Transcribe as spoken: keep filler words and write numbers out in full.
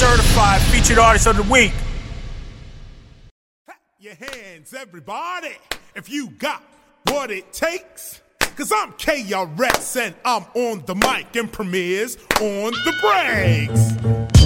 certified featured artist of the week. Your hands, everybody, if you got what it takes. Cause I'm K R S and I'm on the mic and Premier's on the breaks.